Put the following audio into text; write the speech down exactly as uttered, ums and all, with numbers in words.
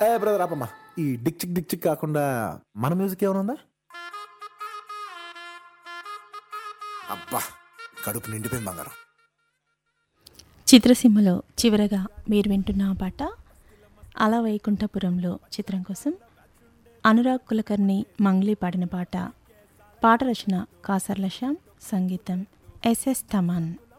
ఏ brother ఆపమ్మా, ఈ Dick చిక్ Dick చిక్ కాకుండా మన మ్యూజిక్ ఏమైనా ఉందా? అబ్బా కడుపు నిండిపోయింది బంగారం. చిత్రసీమలో చివరగా మీరు వింటున్న ఆ పాట అలా వైకుంఠపురంలో చిత్రం కోసం అనురాగ్ కులకర్ణి మంగ్లీ పాడిన పాట. పాట రచన కాసర్ల శ్యామ్, సంగీతం ఎస్ఎస్ తమన్.